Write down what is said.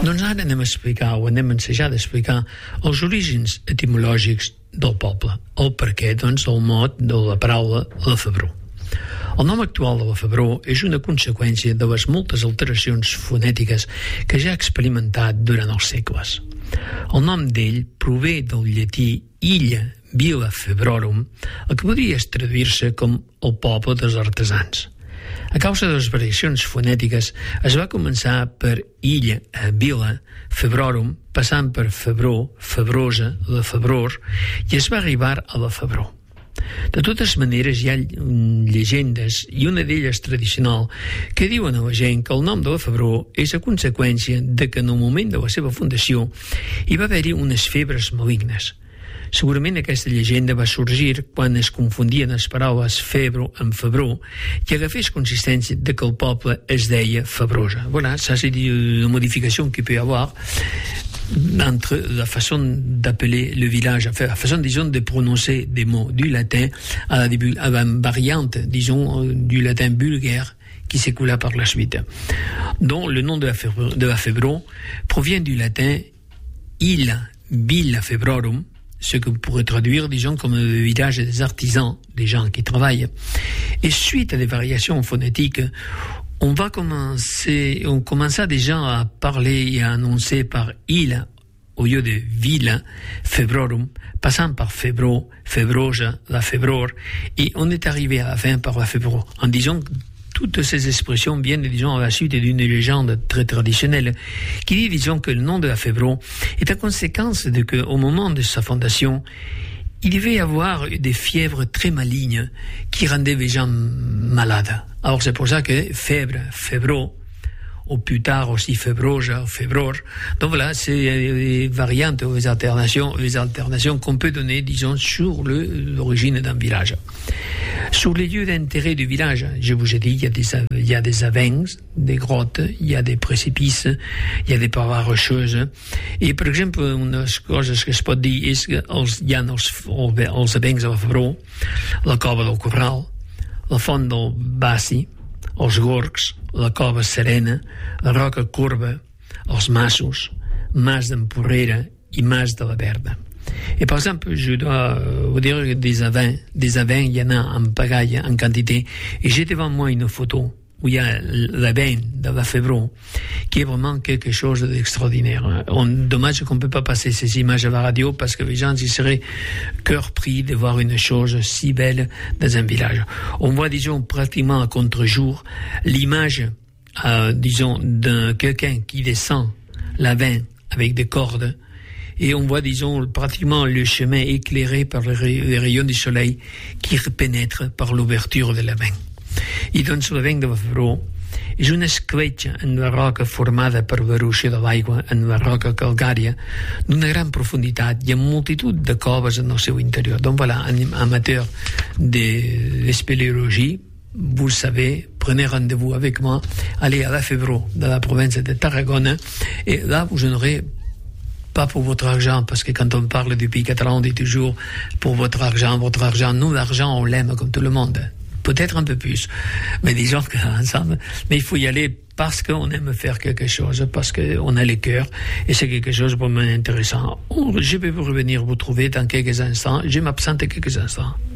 Doncs ara anem a explicar, o anem a ensejar d'explicar els orígens etimològics del poble, el perquè, doncs, el mot de la paraula la Febró. El nom actual de la Febró és una conseqüència de les moltes alteracions fonètiques que ja ha experimentat durant els segles. El nom d'ell prové del llatí illa vila Febrorum, el que podria traduir-se com el poble dels artesans. A causa de les variacions fonètiques, es va començar per illa a vila, Febrorum, passant per Febró, Febrosa, la Febror, i es va arribar a la Febró. De totes maneres, hi ha llegendes, i una d'elles tradicional, que diuen a la gent que el nom de la Febró és a conseqüència de que en el moment de la seva fundació hi va haver-hi unes febres malignes. Segurament aquesta llegenda va sorgir quan es confundien les paraules febro amb febró i agafés consistència de que el poble es deia Febrosa. Voilà, ça c'est une modification qu'il peut y avoir entre la façon d'appeler le village, enfin, la façon, disons, de prononcer des mots du latin à la variante, disons, du latin bulgare qui s'écoula par la suite. Donc, le nom de la Febró provient du latin illa villa Febrorum, ce que vous pourrez traduire, disons, comme le village des artisans, des gens qui travaillent. Et suite à des variations phonétiques, on commença déjà à parler et à annoncer par illa au lieu de villa, Febrorum, passant par Febro, Febrosa, la Febror, et on est arrivé à la fin par la Febró, en disant que toutes ces expressions viennent, disons, à la suite d'une légende très traditionnelle qui dit, disons, que le nom de la Febró est à conséquence de qu'au moment de sa fondation, il devait y avoir des fièvres très malignes qui rendaient les gens malades. Alors c'est pour ça que Febre, Febró, ou plus tard aussi Febrosa, Febror. Donc voilà, c'est les variantes ou les alternations qu'on peut donner, disons, sur l'origine d'un village. Sur les lieux d'intérêt du village, je vous ai dit, il y a des avencs, des grottes, il y a des précipices, il y a des parois rocheuses. Et, per exemple, unes coses que es pot dir és que hi ha els avencs de la Febró, la cova del Corral, la font del Bassi, els Gorgs, la cova Serena, la roca Corba, els Massos, Mas d'Emporrera i Mas de la Verda. Et par exemple, je dois vous dire que des avens, il y en a en pagaille, en quantité, et j'ai devant moi une photo où il y a l'aven de la Febró, qui est vraiment quelque chose d'extraordinaire. Dommage qu'on ne peut pas passer ces images à la radio parce que les gens y seraient cœur pris de voir une chose si belle dans un village. On voit, disons, pratiquement à contre-jour l'image, disons, de quelqu'un qui descend l'aven avec des cordes, et on voit, disons, pratiquement le chemin éclairé par les rayons du soleil qui pénètrent par l'ouverture de l'aven. I doncs l'avenc de la Febró és una escletxa en la roca formada per l'erupció de l'aigua en la roca calcària d'una gran profunditat i amb multitud de coves en el seu interior. Donc voilà, amateur de spéléologie, vous le savez, prenez rendez-vous avec moi, allez à la Febró de la province de Tarragona, et là vous en aurez pas pour votre argent, parce que quand on parle du pays catalan, on dit toujours pour votre argent. Nous, l'argent, on l'aime comme tout le monde. Peut-être un peu plus, mais disons qu'ensemble, mais il faut y aller parce qu'on aime faire quelque chose, parce qu'on a le cœur, et c'est quelque chose pour moi intéressant. Je vais vous revenir vous trouver dans quelques instants. Je m'absente quelques instants.